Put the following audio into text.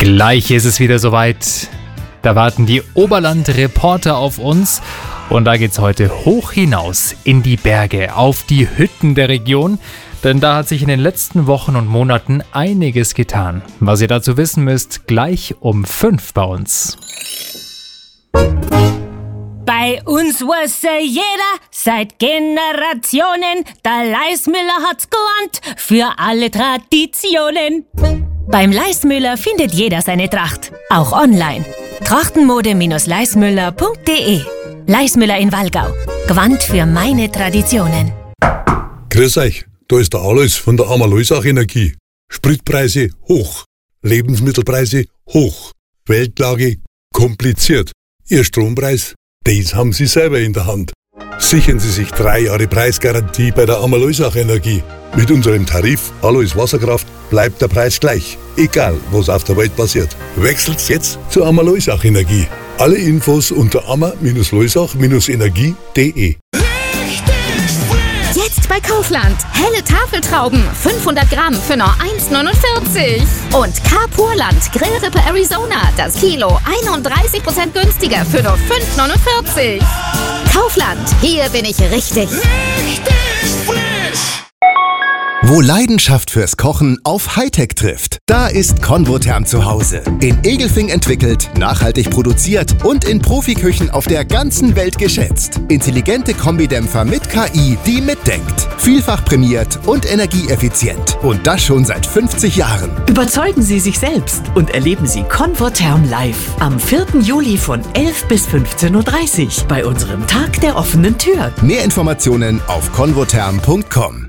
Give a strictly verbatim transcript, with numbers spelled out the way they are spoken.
Gleich ist es wieder soweit. Da warten die Oberland-Reporter auf uns. Und da geht's heute hoch hinaus in die Berge, auf die Hütten der Region. Denn da hat sich in den letzten Wochen und Monaten einiges getan. Was ihr dazu wissen müsst, gleich um fünf bei uns. Bei uns wusste jeder seit Generationen, der Leismüller hat's gelernt für alle Traditionen. Beim Leismüller findet jeder seine Tracht, auch online. Trachtenmode Leismüller punkt de. Leismüller in Wallgau. Gewandt für meine Traditionen. Grüß euch, da ist der Alois von der Amaloisach Energie. Spritpreise hoch, Lebensmittelpreise hoch, Weltlage kompliziert. Ihr Strompreis, das haben Sie selber in der Hand. Sichern Sie sich drei Jahre Preisgarantie bei der Amaloisach Energie. Mit unserem Tarif Alois Wasserkraft bleibt der Preis gleich, egal was auf der Welt passiert. Wechselt jetzt zur Amaloisach Energie. Alle Infos unter amma-loisach energie punkt de. Jetzt bei Kaufland. Helle Tafeltrauben, fünfhundert Gramm für nur eins neunundvierzig. Und Carpurland Grillrippe Arizona, das Kilo einunddreißig Prozent günstiger für nur fünf neunundvierzig. Kaufland, hier bin ich richtig. Richtig frisch! Wo Leidenschaft fürs Kochen auf Hightech trifft, da ist Convotherm zu Hause. In Egelfing entwickelt, nachhaltig produziert und in Profiküchen auf der ganzen Welt geschätzt. Intelligente Kombidämpfer mit K I, die mitdenkt. Vielfach prämiert und energieeffizient. Und das schon seit fünfzig Jahren. Überzeugen Sie sich selbst und erleben Sie Convotherm live am vierten Juli von elf bis fünfzehn Uhr dreißig bei unserem Tag der offenen Tür. Mehr Informationen auf convotherm punkt com.